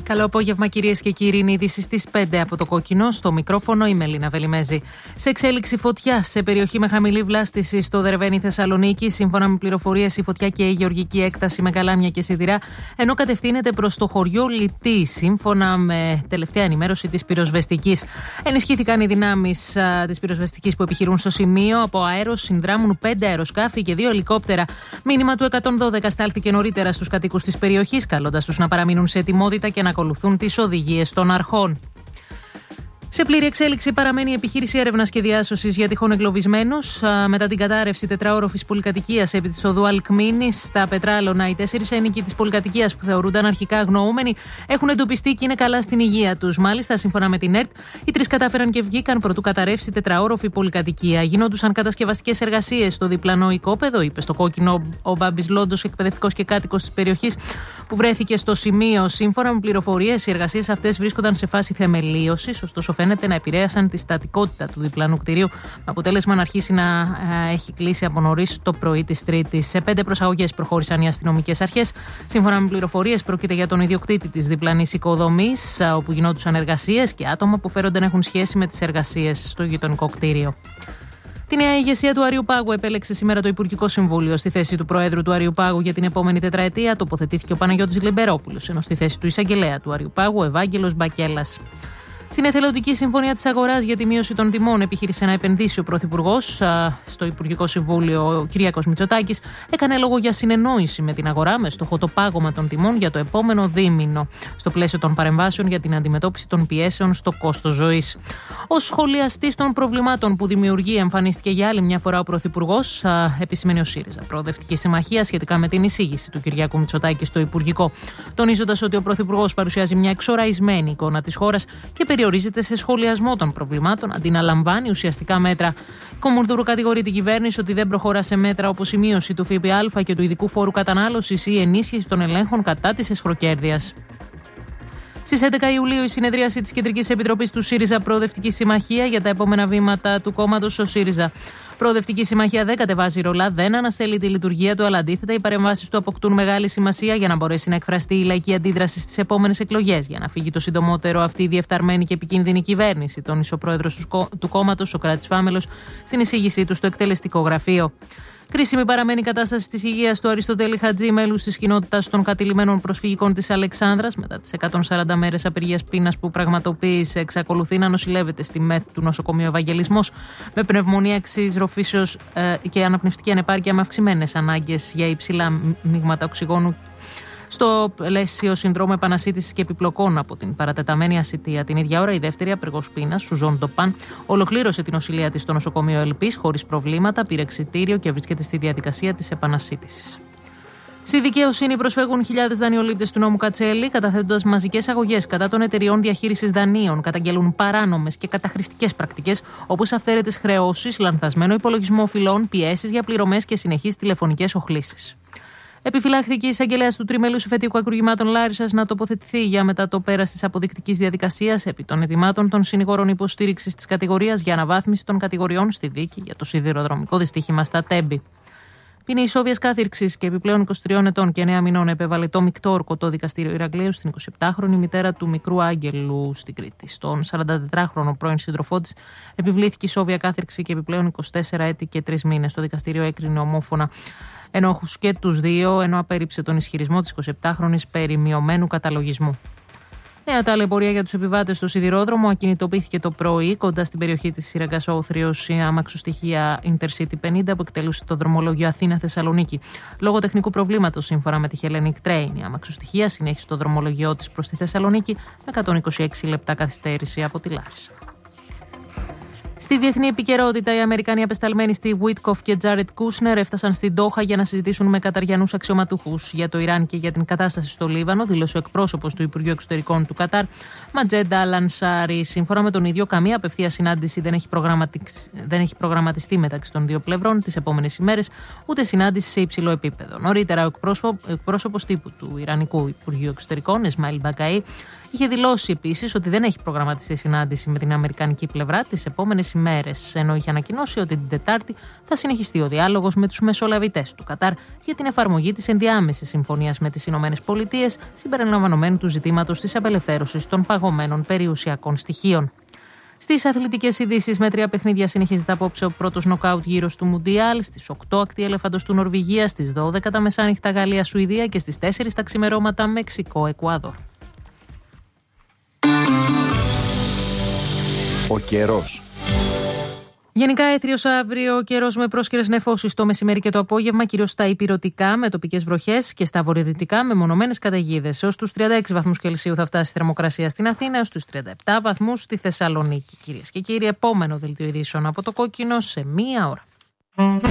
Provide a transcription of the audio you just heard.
Καλό απόγευμα, κυρίες και κύριοι. Είναι ειδήσεις στις 5 από το Κόκκινο. Στο μικρόφωνο η Μελίνα Βελιμέζη. Σε εξέλιξη φωτιά σε περιοχή με χαμηλή βλάστηση στο Δερβαίνη Θεσσαλονίκη. Σύμφωνα με πληροφορίες, η φωτιά και η γεωργική έκταση με καλάμια και σιδηρά, ενώ κατευθύνεται προς το χωριό Λιτή. Σύμφωνα με τελευταία ενημέρωση της πυροσβεστικής. Ενισχύθηκαν οι δυνάμεις της πυροσβεστικής που επιχειρούν στο σημείο. Από αέρος συνδράμουν 5 αεροσκάφη και 2 ελικόπτερα. Μήνυμα του 112 στάλθηκε νωρίτερα στους κατοίκους της περιοχής, καλώντας τους να παραμείνουν σε ετοιμότητα και να ακολουθούν τις οδηγίες των αρχών. Σε πλήρη εξέλιξη παραμένει η επιχείρηση έρευνας και διάσωσης για τυχόν εγκλωβισμένους. Μετά την κατάρρευση τετραόροφης πολυκατοικίας επί της οδού Αλκμίνης στα Πετράλωνα, οι 4 ένοικοι της πολυκατοικίας που θεωρούνταν αρχικά αγνοούμενοι έχουν εντοπιστεί και είναι καλά στην υγεία τους. Μάλιστα, σύμφωνα με την ΕΡΤ, οι 3 κατάφεραν και βγήκαν προτού καταρρεύσει τετραόροφη πολυκατοικία. Γινόντουσαν κατασκευαστικές εργασίες στο διπλανό οικόπεδο, είπε στο Κόκκινο ο Μπάμπης Λόντος, εκπαιδευτικός και κάτοικος της περιοχής που βρέθηκε στο σημείο. Σύμφωνα με πληροφορίες, οι εργασίες αυτές βρίσκονταν σε φάση θεμελίωσης, ωστόσο φαίνεται να επηρέασαν τη στατικότητα του διπλανού κτηρίου, με αποτέλεσμα να αρχίσει να έχει κλείσει από νωρίς το πρωί της Τρίτης. Σε 5 προσαγωγές προχώρησαν οι αστυνομικές αρχές. Σύμφωνα με πληροφορίες, πρόκειται για τον ιδιοκτήτη της διπλανής οικοδομής, όπου γινόντουσαν εργασίες και άτομα που φέρονται να έχουν σχέση με τις εργασίες στο γειτονικό κτίριο. Τη νέα ηγεσία του Αριουπάγου επέλεξε σήμερα το Υπουργικό Συμβούλιο. Στη θέση του Προέδρου του Αριουπάγου για την επόμενη τετραετία τοποθετήθηκε ο Παναγιώτης Λιμπερόπουλος, ενώ στη θέση του Εισαγγελέα του Αριουπάγου ο Ευάγγελος Μπακέλας. Στην εθελοντική συμφωνία της αγοράς για τη μείωση των τιμών επιχείρησε να επενδύσει ο Πρωθυπουργός. Στο Υπουργικό Συμβούλιο, ο Κυριάκος Μητσοτάκης έκανε λόγο για συνεννόηση με την αγορά με στόχο το πάγωμα των τιμών για το επόμενο δίμηνο, στο πλαίσιο των παρεμβάσεων για την αντιμετώπιση των πιέσεων στο κόστος ζωής. Ως σχολιαστής των προβλημάτων που δημιουργεί, εμφανίστηκε για άλλη μια φορά ο Πρωθυπουργός, επισημαίνει ο ΣΥΡΙΖΑ. Προοδευτική συμμαχία σχετικά με την εισήγηση του Κυριάκου Μητσοτάκη στο Υπουργικό, τονίζοντας ότι ο Πρωθυπουργός παρουσιάζει μια εξοραϊσμένη εικόνα της χώρας και περιορίζεται σε σχολιασμό των προβλημάτων αντί να λαμβάνει ουσιαστικά μέτρα. Κομουνδούρου κατηγορεί την κυβέρνηση ότι δεν προχωρά σε μέτρα όπως η μείωση του ΦΠΑ και του ειδικού φόρου κατανάλωσης ή η ενίσχυση των ελέγχων κατά της εσχροκέρδειας. Στις 11 Ιουλίου η συνεδρίαση της Κεντρικής Επιτροπής του ΣΥΡΙΖΑ Προοδευτική Συμμαχία για τα επόμενα βήματα του κόμματος. Ο ΣΥΡΙΖΑ Προοδευτική Συμμαχία δεν κατεβάζει ρολά, δεν αναστέλει τη λειτουργία του, αλλά αντίθετα οι παρεμβάσεις του αποκτούν μεγάλη σημασία για να μπορέσει να εκφραστεί η λαϊκή αντίδραση στις επόμενες εκλογές, για να φύγει το συντομότερο αυτή η διεφθαρμένη και επικίνδυνη κυβέρνηση, τόνισε ο πρόεδρος του κόμματος, Σωκράτης Φάμελος, στην εισήγησή του στο εκτελεστικό γραφείο. Κρίσιμη παραμένει η κατάσταση της υγείας του Αριστοτέλη Χατζή, μέλους της κοινότητας των κατηλημμένων προσφυγικών της Αλεξάνδρας. Μετά τις 140 μέρες απεργίας πείνας που πραγματοποίησε, εξακολουθεί να νοσηλεύεται στη ΜΕΘ του νοσοκομείου Ευαγγελισμός με πνευμονία εξής ροφήσεως και αναπνευστική ανεπάρκεια, με αυξημένες ανάγκες για υψηλά μείγματα οξυγόνου, στο πλαίσιο συνδρόμου επανασύτησης και επιπλοκών από την παρατεταμένη ασιτεία. Την ίδια ώρα, η δεύτερη απεργός πείνας, Σουζόν Ντοπάν, ολοκλήρωσε την νοσηλεία της στο νοσοκομείο Ελπής χωρίς προβλήματα, πήρε εξιτήριο και βρίσκεται στη διαδικασία της επανασύτησης. Στη δικαιοσύνη προσφεύγουν χιλιάδες δανειολήπτες του νόμου Κατσέλη, καταθέτοντας μαζικές αγωγές κατά των εταιριών διαχείρισης δανείων. Καταγγέλουν παράνομες και καταχρηστικές πρακτικές, όπως αυθαίρετες χρεώσεις, λανθασμένο υπολογισμό οφειλών, πιέσεις για πληρωμές και συνεχείς τηλεφωνικές οχλήσεις. Επιφυλάχθηκε η εισαγγελέας του Τριμελούς Εφετείου Ακρουγημάτων Λάρισσας να τοποθετηθεί για μετά το πέρας της αποδεικτικής διαδικασίας επί των ετοιμάτων των συνηγόρων υποστήριξης της κατηγορίας για αναβάθμιση των κατηγοριών στη δίκη για το σιδηροδρομικό δυστύχημα στα Τέμπη. Ποινή ισόβιας κάθυρξης και επιπλέον 23 ετών και 9 μηνών επέβαλε το μεικτό όρκο το δικαστήριο Ηρακλείου στην 27χρονη μητέρα του μικρού Άγγελου στην Κρήτη. Στον 44χρονο πρώην σύντροφό της επιβλήθηκε ισόβια κάθυρξη και επιπλέον 24 έτη και 3 μήνες. Το δικαστήριο έκρινε ομόφωνα ενόχους και τους δύο, ενώ απέρριψε τον ισχυρισμό της 27χρονης περί μειωμένου καταλογισμού. Νέα ταλαιπωρία για τους επιβάτες στο σιδηρόδρομο. Ακινητοποιήθηκε το πρωί κοντά στην περιοχή της Σύραγγας ο Όθριος η αμαξοστοιχεία Intercity 50 που εκτελούσε το δρομολόγιο Αθήνα-Θεσσαλονίκη. Λόγω τεχνικού προβλήματος, σύμφωνα με τη Hellenic Train, η αμαξοστοιχεία συνέχισε το δρομολογιό της προς τη Θεσσαλονίκη με 126 λεπτά καθυστέρηση από τη Λάρισα. Στη διεθνή επικαιρότητα, οι Αμερικανοί απεσταλμένοι Steve Witkoff και Jared Kushner έφτασαν στην Ντόχα για να συζητήσουν με καταριανούς αξιωματούχους για το Ιράν και για την κατάσταση στο Λίβανο, δήλωσε ο εκπρόσωπος του Υπουργείου Εξωτερικών του Κατάρ, Ματζέντα Αλανσάρη. Σύμφωνα με τον ίδιο, καμία απευθείας συνάντηση δεν έχει προγραμματιστεί μεταξύ των δύο πλευρών τις επόμενες ημέρες, ούτε συνάντηση σε υψηλό επίπεδο. Νωρίτερα, ο εκπρόσωπος τύπου του Ιρανικού Υπουργείου Εξωτερικών, Ισμαήλ Μπακαή, είχε δηλώσει επίσης ότι δεν έχει προγραμματιστεί συνάντηση με την αμερικανική πλευρά τις επόμενες ημέρες, ενώ είχε ανακοινώσει ότι την Τετάρτη θα συνεχιστεί ο διάλογος με τους μεσολαβητές του Κατάρ για την εφαρμογή της ενδιάμεσης συμφωνίας με τις ΗΠΑ, συμπεριλαμβανομένου του ζητήματος της απελευθέρωσης των παγωμένων περιουσιακών στοιχείων. Στις αθλητικές ειδήσεις, με 3 παιχνίδια συνεχίζεται απόψε ο πρώτος νοκάουτ γύρος του Μουντιάλ. Στις 8 ακτή έλεφαντος του Νορβηγία, στις 12 τα μεσάνυχτα Γαλλία-Σουηδία και στις 4 τα ξημερώματα Μεξικό-Εκουάδορ. Ο καιρός. Γενικά έθριος αύριο καιρός με πρόσκαιρες νεφώσεις το μεσημέρι και το απόγευμα, κυρίως στα ηπειρωτικά με τοπικές βροχές και στα βορειοδυτικά με μονομένες καταιγίδες. Έως τους 36 βαθμούς Κελσίου θα φτάσει η θερμοκρασία στην Αθήνα, έως τους 37 βαθμούς στη Θεσσαλονίκη. Κυρίες και κύριοι, επόμενο δελτίο ειδήσεων από το Κόκκινο σε 1 ώρα.